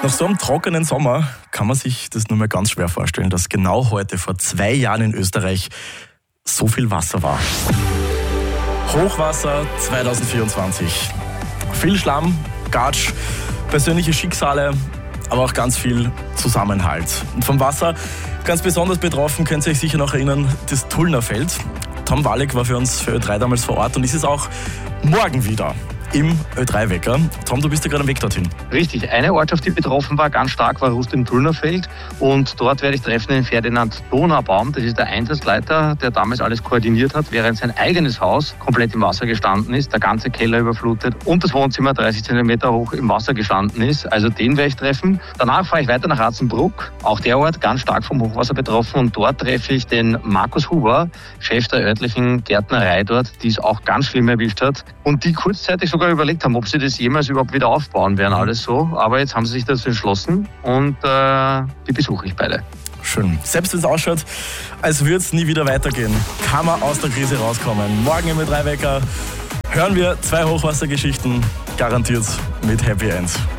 Nach so einem trockenen Sommer kann man sich das nur mal ganz schwer vorstellen, dass genau heute vor 2 Jahren in Österreich so viel Wasser war. Hochwasser 2024. Viel Schlamm, Gatsch, persönliche Schicksale, aber auch ganz viel Zusammenhalt. Und vom Wasser ganz besonders betroffen, könnt ihr euch sicher noch erinnern, das Tullnerfeld. Tom Walek war für uns für Ö3 damals vor Ort und ist es auch morgen wieder im Ö3-Wecker. Tom, du bist ja gerade am Weg dorthin. Richtig, eine Ortschaft, die betroffen war, ganz stark, war Rust im Tullnerfeld. Und dort werde ich treffen den Ferdinand Donaubaum. Das ist der Einsatzleiter, der damals alles koordiniert hat, während sein eigenes Haus komplett im Wasser gestanden ist, der ganze Keller überflutet und das Wohnzimmer 30 cm hoch im Wasser gestanden ist. Also den werde ich treffen. Danach fahre ich weiter nach Ratzenbruck. Auch der Ort ganz stark vom Hochwasser betroffen. Und dort treffe ich den Markus Huber, Chef der örtlichen Gärtnerei dort, die es auch ganz schlimm erwischt hat. Und die kurzzeitig sogar überlegt haben, ob sie das jemals überhaupt wieder aufbauen werden, alles so. Aber jetzt haben sie sich dazu entschlossen und die besuche ich beide. Schön. Selbst wenn es ausschaut, als würde es nie wieder weitergehen, kann man aus der Krise rauskommen. Morgen im Ö3-Wecker hören wir 2 Hochwassergeschichten, garantiert mit Happy End.